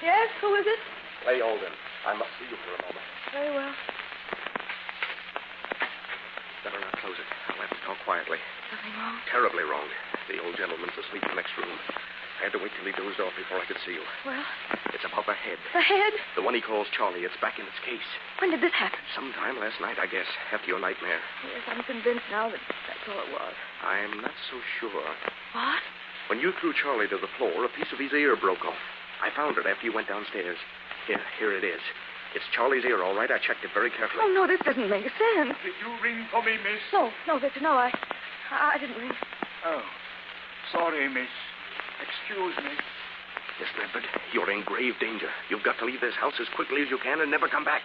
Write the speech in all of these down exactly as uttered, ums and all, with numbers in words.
Yes, who is it? Clay Alden. I must see you for a moment. Very well. Better not close it. I'll have to talk quietly. Something wrong? Terribly wrong. The old gentleman's asleep in the next room. I had to wait till he dozed off before I could see you. Well? It's about the head. The head? The one he calls Charlie. It's back in its case. When did this happen? Sometime last night, I guess, after your nightmare. Yes, I'm convinced now that that's all it was. I'm not so sure. What? When you threw Charlie to the floor, a piece of his ear broke off. I found it after you went downstairs. Here, here it is. It's Charlie's ear, all right. I checked it very carefully. Oh, no, this doesn't make sense. Did you ring for me, miss? No, no, Victor, no, I... I didn't ring. Oh. Sorry, miss. Excuse me. Miss Medford, you're in grave danger. You've got to leave this house as quickly as you can and never come back.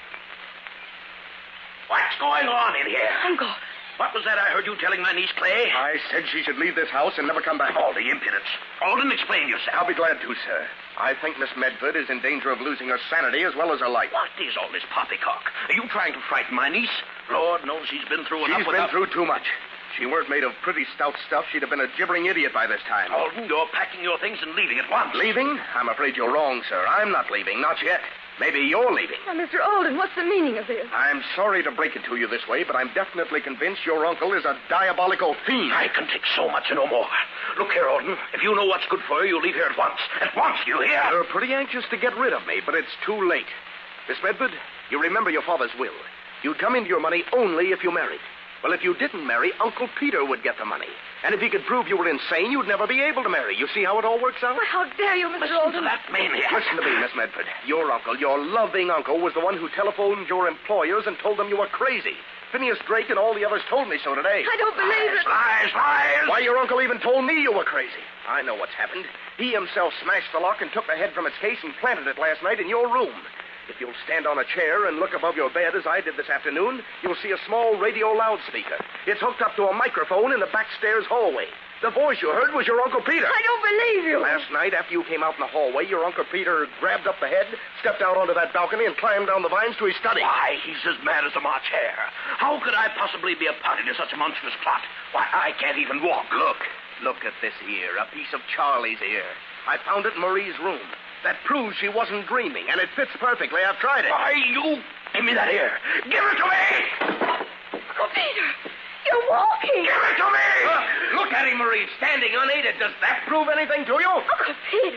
What's going on in here? Uncle. What was that I heard you telling my niece, Clay? I said she should leave this house and never come back. All the impudence. Alden, explain yourself. I'll be glad to, sir. I think Miss Medford is in danger of losing her sanity as well as her life. What is all this poppycock? Are you trying to frighten my niece? Lord knows she's been through enough She's been without... through too much. She weren't made of pretty stout stuff, she'd have been a gibbering idiot by this time. Alden, you're packing your things and leaving at once. Leaving? I'm afraid you're wrong, sir. I'm not leaving, not yet. Maybe you're leaving. Now, Mister Alden, what's the meaning of this? I'm sorry to break it to you this way, but I'm definitely convinced your uncle is a diabolical fiend. I can take so much and no more. Look here, Alden. If you know what's good for you, you'll leave here at once. At once, do you hear? You're pretty anxious to get rid of me, but it's too late. Miss Medford, you remember your father's will. You'd come into your money only if you married. Well, if you didn't marry, Uncle Peter would get the money. And if he could prove you were insane, you'd never be able to marry. You see how it all works out? Well, how dare you, Mister Listen Alden? to that maniac. Listen to me, Miss Medford. Your uncle, your loving uncle, was the one who telephoned your employers and told them you were crazy. Phineas Drake and all the others told me so today. I don't believe it. Lies, lies. Why, your uncle even told me you were crazy. I know what's happened. He himself smashed the lock and took the head from its case and planted it last night in your room. If you'll stand on a chair and look above your bed as I did this afternoon, you'll see a small radio loudspeaker. It's hooked up to a microphone in the back stairs hallway. The voice you heard was your Uncle Peter. I don't believe you. Last night, after you came out in the hallway, your Uncle Peter grabbed up the head, stepped out onto that balcony, and climbed down the vines to his study. Why, he's as mad as a March hare. How could I possibly be a party to such a monstrous plot? Why, I can't even walk. Look, look at this ear, a piece of Charlie's ear. I found it in Marie's room. That proves she wasn't dreaming, and it fits perfectly. I've tried it. Why, you... Give me that ear. Give it to me! Uncle Peter, you're walking. Give it to me! Look, look at him, Marie, standing unaided. Does that prove anything to you? Uncle Peter.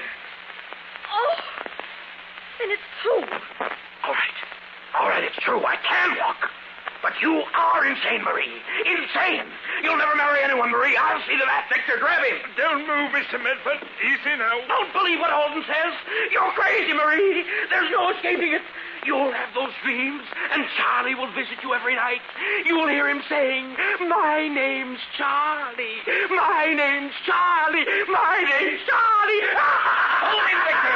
Oh, then it's true. All right. All right, it's true. I can walk. But you are insane, Marie. Insane. You'll never marry anyone, Marie. I'll see to that. Victor, grab him. Don't move, Mister Medford. Easy now. Don't believe what Alden says. You're crazy, Marie. There's no escaping it. You'll have those dreams, and Charlie will visit you every night. You'll hear him saying, my name's Charlie. My name's Charlie. My name's Charlie. Hold him, Victor.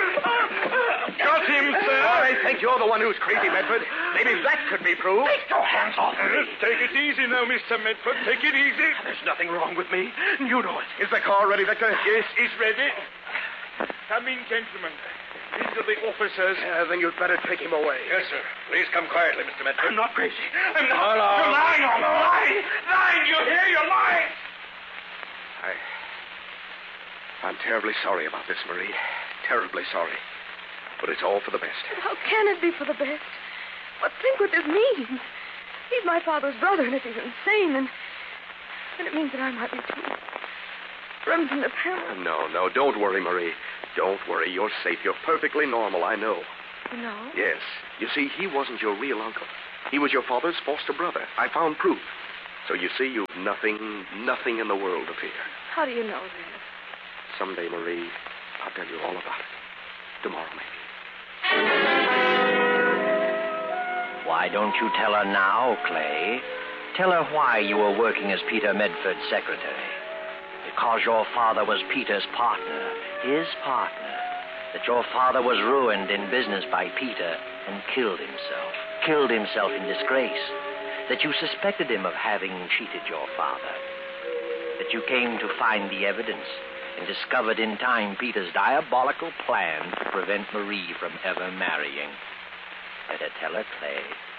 Got him, sir. I think you're the one who's crazy, Medford. Maybe that could be proved. Take your hands off me. Take it easy now, Mister Medford. Take it easy. There's nothing wrong with me. You know it. Is the car ready, Victor? Yes, it's ready. Come in, gentlemen. These are the officers. Uh, then you'd better take him away. Yes, sir. Please come quietly, Mister Medford. I'm not crazy. I'm not. Hello. You're lying. I'm lying. Lying. You hear? You're lying. I... I'm terribly sorry about this, Marie. Terribly sorry. But it's all for the best. How can it be for the best? But think what this means. He's my father's brother, and if he's insane, then, then it means that I might be too. Run from the family. No, no, don't worry, Marie. Don't worry. You're safe. You're perfectly normal, I know. No? Yes. You see, he wasn't your real uncle. He was your father's foster brother. I found proof. So you see, you've nothing, nothing in the world to fear. How do you know that? Someday, Marie, I'll tell you all about it. Tomorrow, maybe. Why don't you tell her now, Clay? Tell her why you were working as Peter Medford's secretary. Because your father was Peter's partner, his partner. That your father was ruined in business by Peter and killed himself. Killed himself in disgrace. That you suspected him of having cheated your father. That you came to find the evidence and discovered in time Peter's diabolical plan to prevent Marie from ever marrying. Better tell her, Clay.